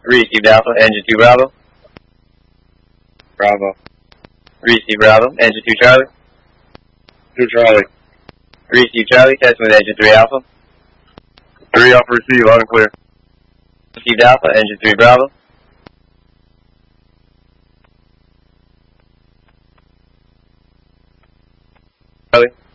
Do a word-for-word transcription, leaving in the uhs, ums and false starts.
Received Alpha, engine two Bravo. Bravo. Received Bravo, engine two Charlie. Two Charlie. Received Charlie, testing with engine three Alpha. Three Alpha receive, loud and clear. Received Alpha, engine three Bravo. Charlie.